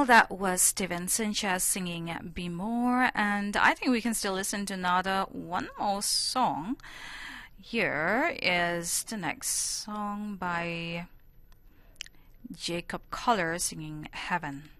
that was Steven Sanchez singing Be More, and I think we can still listen to one more song. Here is the next song by Jacob Collier singing Heaven.